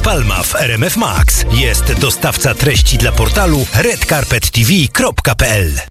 Palma w RMF Max. Jest dostawca treści dla portalu redcarpettv.pl.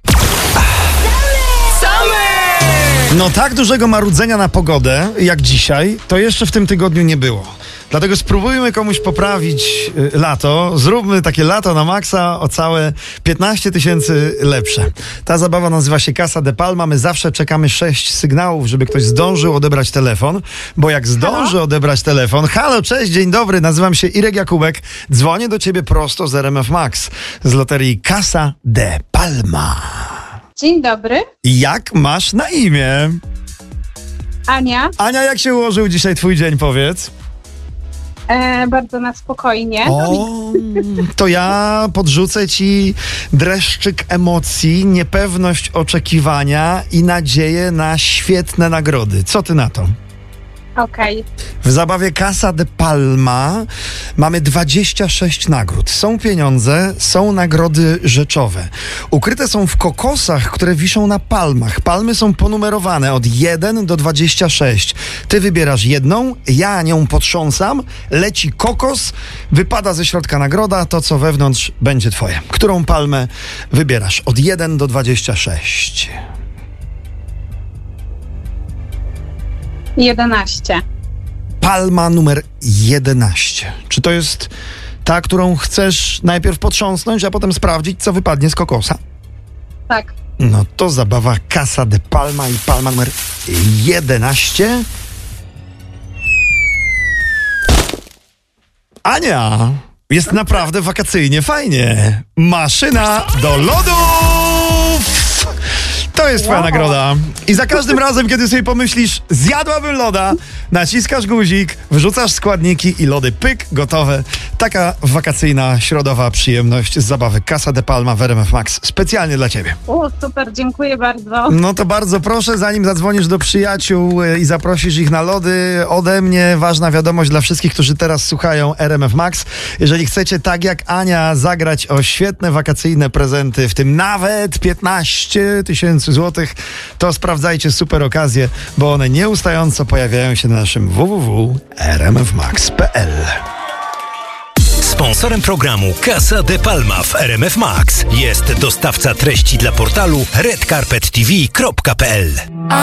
No tak dużego marudzenia na pogodę jak dzisiaj, to jeszcze w tym tygodniu nie było. Dlatego spróbujmy komuś poprawić lato. Zróbmy takie lato na maksa o całe 15 000 lepsze. Ta zabawa nazywa się Casa de Palma. My zawsze czekamy 6 sygnałów, żeby ktoś zdążył odebrać telefon. Bo jak zdąży odebrać telefon... Halo, cześć, dzień dobry, nazywam się Irek Jakubek. Dzwonię do ciebie prosto z RMF Max. Z loterii Casa de Palma. Dzień dobry. Jak masz na imię? Ania. Ania, jak się ułożył dzisiaj twój dzień, powiedz? Bardzo na spokojnie. O, to ja podrzucę ci dreszczyk emocji, niepewność oczekiwania i nadzieję na świetne nagrody. Co ty na to? Okej. W zabawie Casa de Palma mamy 26 nagród. Są pieniądze, są nagrody rzeczowe. Ukryte są w kokosach, które wiszą na palmach. Palmy są ponumerowane od 1 do 26. Ty wybierasz jedną, ja nią potrząsam, leci kokos, wypada ze środka nagroda, to co wewnątrz będzie twoje. Którą palmę wybierasz? Od 1 do 26. 11. Palma numer 11. Czy to jest ta, którą chcesz najpierw potrząsnąć, a potem sprawdzić, co wypadnie z kokosa? Tak. No to zabawa Casa de Palma i palma numer 11. Ania, jest naprawdę wakacyjnie fajnie. Maszyna do lodów! To jest twoja nagroda. I za każdym razem, kiedy sobie pomyślisz, zjadłabym loda, naciskasz guzik, wrzucasz składniki i lody pyk, gotowe. Taka wakacyjna, środowa przyjemność z zabawy Casa de Palma w RMF Max. Specjalnie dla ciebie. Super, dziękuję bardzo. No to bardzo proszę, zanim zadzwonisz do przyjaciół i zaprosisz ich na lody, ode mnie ważna wiadomość dla wszystkich, którzy teraz słuchają RMF Max. Jeżeli chcecie, tak jak Ania, zagrać o świetne wakacyjne prezenty, w tym nawet 15 000 złotych, to sprawdzajcie super okazje, bo one nieustająco pojawiają się na naszym www.rmfmax.pl. Sponsorem programu Casa de Palma w RMF Max jest dostawca treści dla portalu redcarpettv.pl.